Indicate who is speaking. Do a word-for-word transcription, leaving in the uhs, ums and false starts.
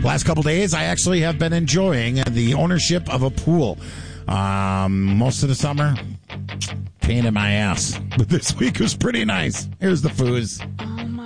Speaker 1: Last couple days, I actually have been enjoying the ownership of a pool. Um, most of the summer, pain in my ass. But this week was pretty nice. Here's the foos.